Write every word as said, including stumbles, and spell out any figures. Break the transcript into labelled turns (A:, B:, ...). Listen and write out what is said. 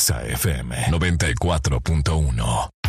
A: Exa F M noventa y cuatro punto uno.